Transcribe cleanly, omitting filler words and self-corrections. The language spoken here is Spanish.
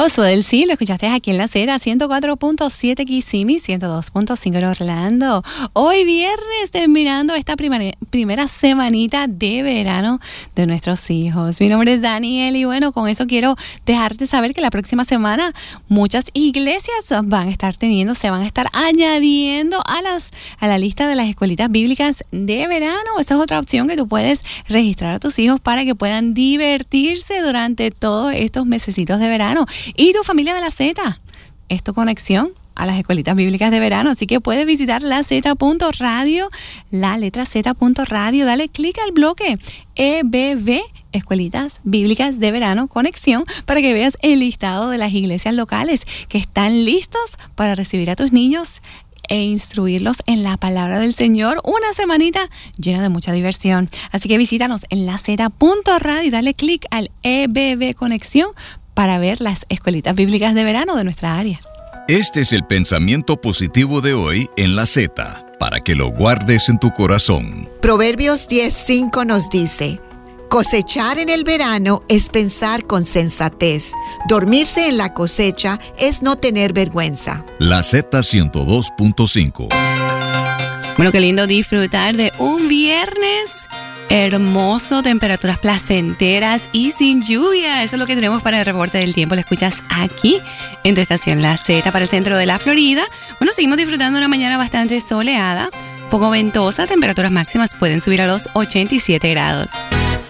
Josué del Sí, lo escuchaste aquí en la Z, 104.7 Kissimmee, 102.5 en Orlando. Hoy viernes, terminando esta primera semanita de verano de nuestros hijos. Mi nombre es Daniel y bueno, con eso quiero dejarte saber que la próxima semana muchas iglesias se van a estar añadiendo a la lista de las escuelitas bíblicas de verano. Esa es otra opción que tú puedes registrar a tus hijos para que puedan divertirse durante todos estos mesecitos de verano. Y tu familia de la Z, es tu conexión a las escuelitas bíblicas de verano, así que puedes visitar la Z.radio, la letra Z.radio, dale clic al bloque EBV, Escuelitas Bíblicas de Verano Conexión, para que veas el listado de las iglesias locales que están listos para recibir a tus niños e instruirlos en la palabra del Señor. Una semanita llena de mucha diversión. Así que visítanos en la Z.radio y dale clic al EBV Conexión para ver las escuelitas bíblicas de verano de nuestra área. Este es el pensamiento positivo de hoy en la Z, para que lo guardes en tu corazón. Proverbios 10:5 nos dice: cosechar en el verano es pensar con sensatez. Dormirse en la cosecha es no tener vergüenza. La Z 102.5. Bueno, qué lindo disfrutar de un viernes hermoso, temperaturas placenteras y sin lluvia. Eso es lo que tenemos para el reporte del tiempo. Lo escuchas aquí en tu estación La Z para el centro de la Florida. Bueno, seguimos disfrutando de una mañana bastante soleada, poco ventosa. Temperaturas máximas pueden subir a los 87 grados.